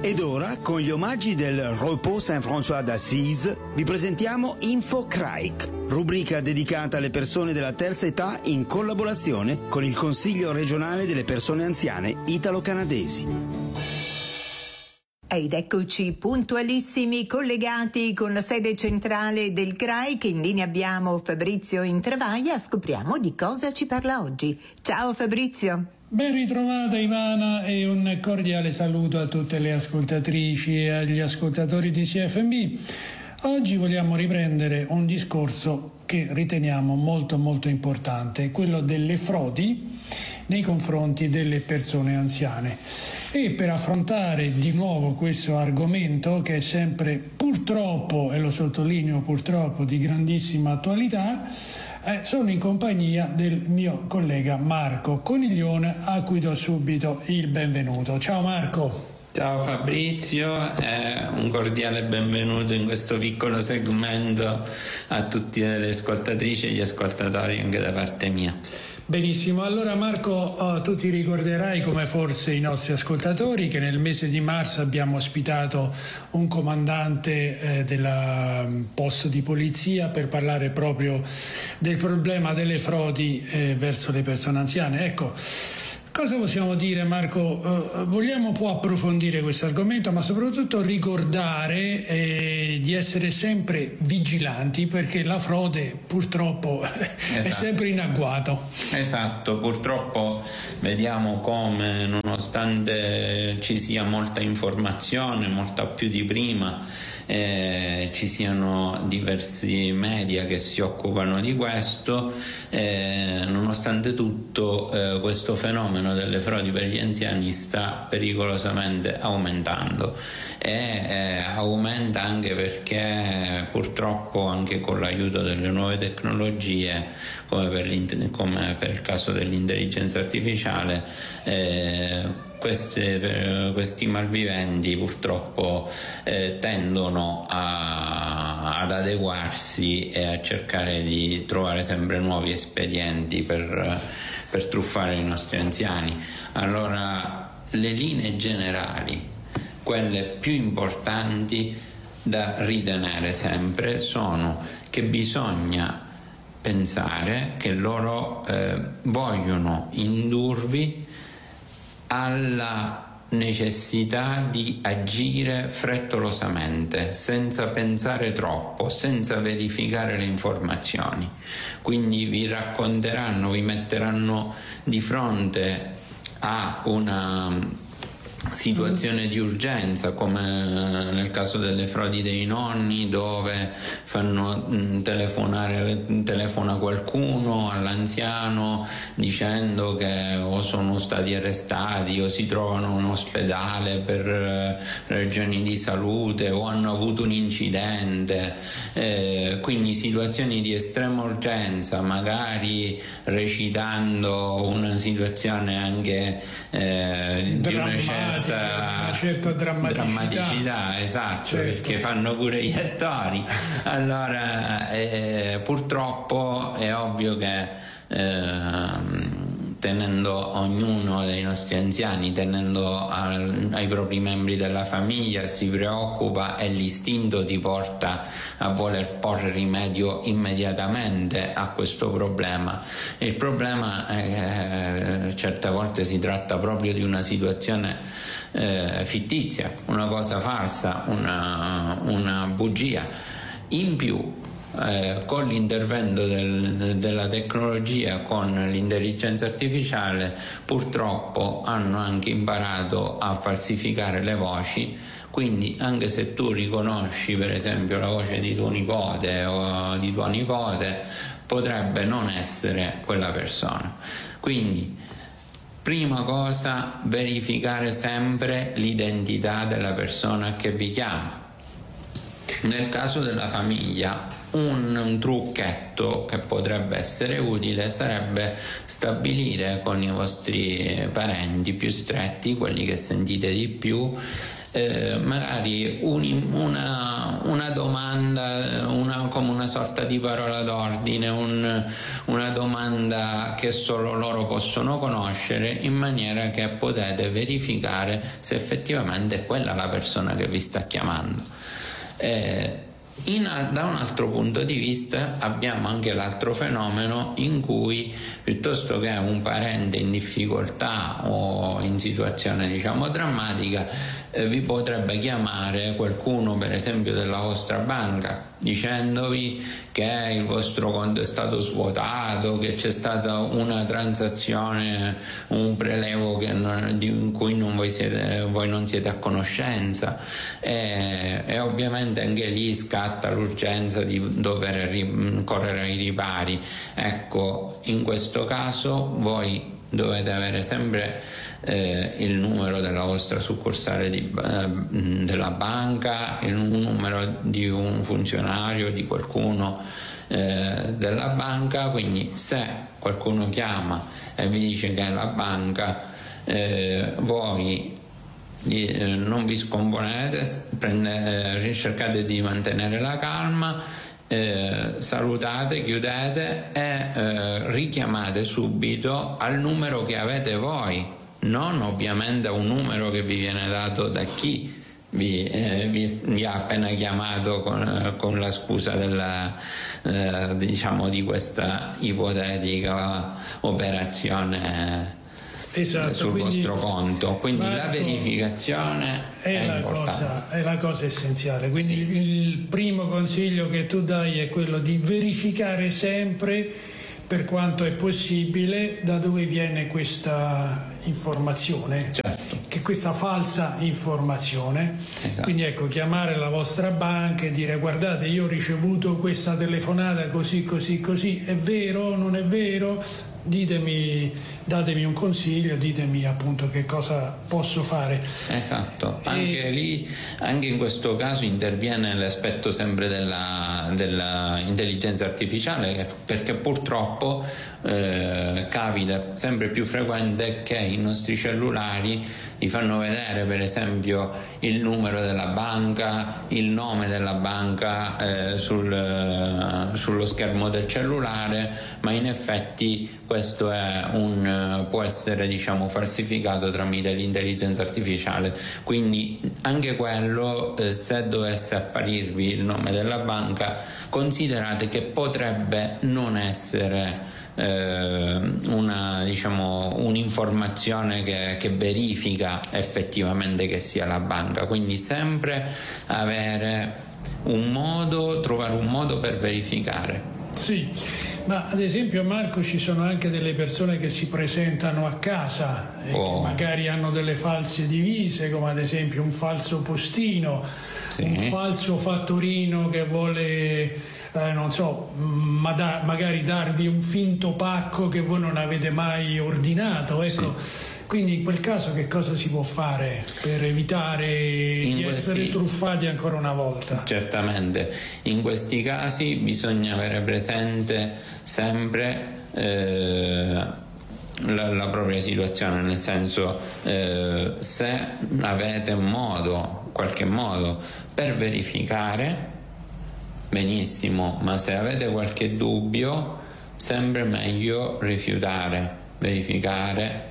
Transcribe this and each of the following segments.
Ed ora, con gli omaggi del Repos Saint-François d'Assise, vi presentiamo Info CRAIC, rubrica dedicata alle persone della terza età in collaborazione con il Consiglio regionale delle persone anziane italo-canadesi. Ed eccoci puntualissimi, collegati con la sede centrale del CRAIC. In linea abbiamo Fabrizio Intravaglia. Scopriamo di cosa ci parla oggi. Ciao Fabrizio. Ben ritrovata Ivana e un cordiale saluto a tutte le ascoltatrici e agli ascoltatori di CFMB. Oggi vogliamo riprendere un discorso che riteniamo molto molto importante, quello delle frodi nei confronti delle persone anziane. E per affrontare di nuovo questo argomento, che è sempre purtroppo, e lo sottolineo purtroppo, di grandissima attualità, sono in compagnia del mio collega Marco Coniglione, a cui do subito il benvenuto. Ciao Marco. Ciao Fabrizio, un cordiale benvenuto in questo piccolo segmento a tutte le ascoltatrici e gli ascoltatori anche da parte mia. Benissimo, allora Marco, tu ti ricorderai, come forse i nostri ascoltatori, che nel mese di marzo abbiamo ospitato un comandante del posto di polizia per parlare proprio del problema delle frodi verso le persone anziane. Ecco, cosa possiamo dire, Marco? Vogliamo un po' approfondire questo argomento, ma soprattutto ricordare di essere sempre vigilanti, perché la frode purtroppo è sempre in agguato. Esatto, purtroppo vediamo come, nonostante ci sia molta informazione, molta più di prima, ci siano diversi media che si occupano di questo, nonostante tutto questo fenomeno delle frodi per gli anziani sta pericolosamente aumentando e aumenta anche perché purtroppo anche con l'aiuto delle nuove tecnologie, come per il caso dell'intelligenza artificiale, questi malviventi purtroppo tendono ad adeguarsi e a cercare di trovare sempre nuovi espedienti per truffare i nostri anziani. Allora, le linee generali, quelle più importanti da ritenere sempre, sono che bisogna pensare che loro vogliono indurvi alla necessità di agire frettolosamente, senza pensare troppo, senza verificare le informazioni. Quindi vi racconteranno, vi metteranno di fronte a una situazione di urgenza, come nel caso delle frodi dei nonni, dove telefona qualcuno all'anziano dicendo che o sono stati arrestati o si trovano in ospedale per ragioni di salute o hanno avuto un incidente, quindi situazioni di estrema urgenza, magari recitando una situazione anche di una certa drammaticità, esatto, certo. Perché fanno pure gli attori. Allora purtroppo è ovvio che tenendo ognuno dei nostri anziani, tenendo ai propri membri della famiglia, si preoccupa e l'istinto ti porta a voler porre rimedio immediatamente a questo problema. Il problema è che certe volte si tratta proprio di una situazione fittizia, una cosa falsa, una bugia. In più, con l'intervento della tecnologia, con l'intelligenza artificiale, purtroppo hanno anche imparato a falsificare le voci. Quindi anche se tu riconosci per esempio la voce di tuo nipote o di tua nipote, potrebbe non essere quella persona. Quindi prima cosa, verificare sempre l'identità della persona che vi chiama. Nel caso della famiglia, un trucchetto che potrebbe essere utile sarebbe stabilire con i vostri parenti più stretti, quelli che sentite di più, magari una domanda, come una sorta di parola d'ordine, una domanda che solo loro possono conoscere, in maniera che potete verificare se effettivamente è quella la persona che vi sta chiamando. Da un altro punto di vista abbiamo anche l'altro fenomeno in cui, piuttosto che un parente in difficoltà o in situazione drammatica, vi potrebbe chiamare qualcuno, per esempio della vostra banca, dicendovi che il vostro conto è stato svuotato, che c'è stata una transazione, un prelevo di cui voi non siete a conoscenza, e ovviamente anche lì scatta l'urgenza di dover correre ai ripari. Ecco, in questo caso voi dovete avere sempre il numero della vostra succursale della banca, il numero di un funzionario, di qualcuno della banca. Quindi se qualcuno chiama e vi dice che è la banca, voi non vi scomponete, cercate di mantenere la calma, salutate, chiudete e richiamate subito al numero che avete voi, non ovviamente a un numero che vi viene dato da chi vi ha appena chiamato con la scusa di questa ipotetica operazione. Esatto, sul vostro conto. Quindi Marco, la verificazione è la cosa essenziale. Quindi il primo consiglio che tu dai è quello di verificare sempre, per quanto è possibile, da dove viene questa informazione, certo, che questa falsa informazione. Esatto. Quindi ecco, chiamare la vostra banca e dire: guardate, io ho ricevuto questa telefonata così, è vero, non è vero? Datemi un consiglio, ditemi appunto che cosa posso fare. Esatto, anche lì, anche in questo caso interviene l'aspetto sempre della intelligenza artificiale, perché purtroppo capita sempre più frequente che i nostri cellulari ti fanno vedere, per esempio, il numero della banca, il nome della banca sullo schermo del cellulare, ma in effetti questo può essere falsificato tramite l'intelligenza artificiale. Quindi anche quello, se dovesse apparirvi il nome della banca, considerate che potrebbe non essere un'informazione che verifica effettivamente che sia la banca. Quindi sempre trovare un modo per verificare. Sì, ma ad esempio, Marco, ci sono anche delle persone che si presentano a casa e che magari hanno delle false divise, come ad esempio un falso postino, sì, un falso fattorino che vuole magari darvi un finto pacco che voi non avete mai ordinato, ecco. Sì. Quindi in quel caso che cosa si può fare per evitare di essere truffati ancora una volta? Certamente, in questi casi bisogna avere presente sempre la propria situazione, nel senso, se avete qualche modo per verificare, benissimo, ma se avete qualche dubbio, sempre meglio rifiutare, verificare,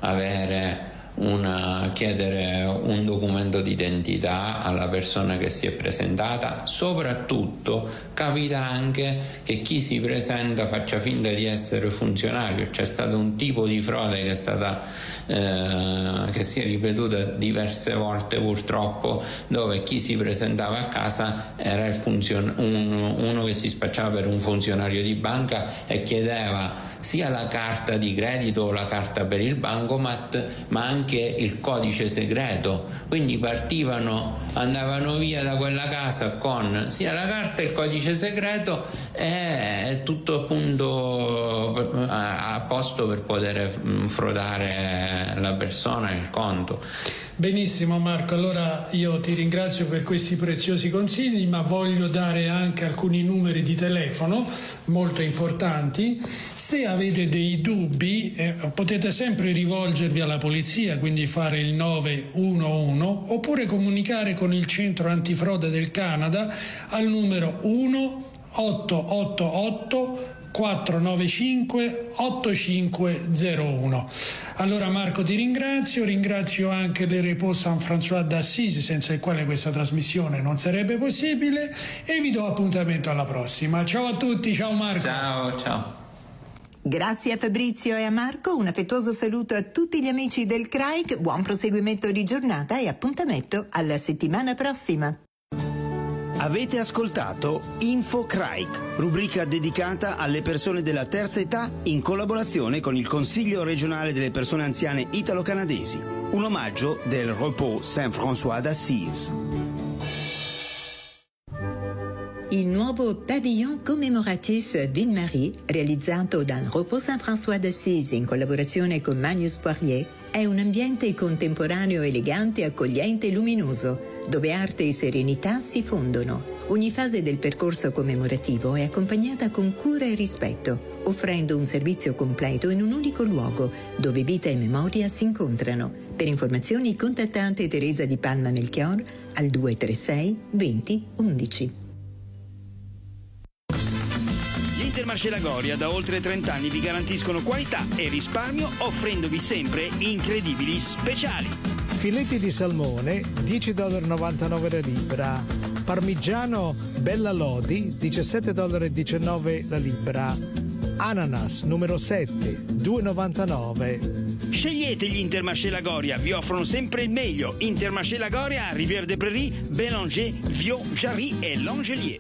chiedere un documento d'identità alla persona che si è presentata. Soprattutto capita anche che chi si presenta faccia finta di essere funzionario. C'è stato un tipo di frode che si è ripetuta diverse volte, purtroppo, dove chi si presentava a casa era uno che si spacciava per un funzionario di banca e chiedeva sia la carta di credito o la carta per il bancomat, ma anche il codice segreto. Quindi andavano via da quella casa con sia la carta e il codice segreto, e tutto appunto a posto per poter frodare la persona e il conto. Benissimo Marco, allora io ti ringrazio per questi preziosi consigli, ma voglio dare anche alcuni numeri di telefono molto importanti. Se avete dei dubbi potete sempre rivolgervi alla polizia, quindi fare il 911, oppure comunicare con il centro antifrode del Canada al numero 1-888 495 8501. Allora Marco ti ringrazio anche le Repos Saint-François d'Assise, senza il quale questa trasmissione non sarebbe possibile, e vi do appuntamento alla prossima. Ciao a tutti, ciao Marco. Ciao. Grazie a Fabrizio e a Marco, un affettuoso saluto a tutti gli amici del CRAIC, buon proseguimento di giornata e appuntamento alla settimana prossima. Avete ascoltato Info CRAIC, rubrica dedicata alle persone della terza età in collaborazione con il Consiglio regionale delle persone anziane italo-canadesi, un omaggio del Repos Saint-François d'Assise. Il nuovo pavillon commémoratif Ville-Marie, realizzato dal Repos Saint-François d'Assise in collaborazione con Magnus Poirier, è un ambiente contemporaneo elegante, accogliente e luminoso, dove arte e serenità si fondono. Ogni fase del percorso commemorativo è accompagnata con cura e rispetto, offrendo un servizio completo in un unico luogo, dove vita e memoria si incontrano. Per informazioni contattate Teresa Di Palma Melchior al 236 20 11. Intermarché Lagoria da oltre 30 anni vi garantiscono qualità e risparmio, offrendovi sempre incredibili speciali. Filetti di salmone $10,99 la libra. Parmigiano Bella Lodi $17,19 la libra. Ananas numero 7 $2,99. Scegliete gli Intermarché Lagoria, vi offrono sempre il meglio. Intermarché Lagoria a Rivière de Prairie, Bélanger, Viau, Jarry e Langelier.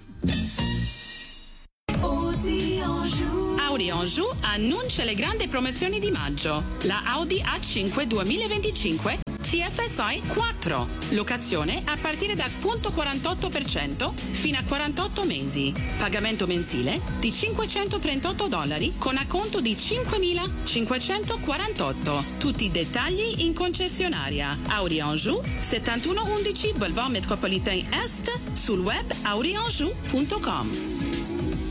Audi Anjou annuncia le grandi promozioni di maggio. La Audi A5 2025 TFSI 4. Locazione a partire dal 0,48% fino a 48 mesi. Pagamento mensile di $538 con acconto di $5.548. Tutti i dettagli in concessionaria. Audi Anjou 7111 Boulevard Métropolitain Est, sul web audianjou.com.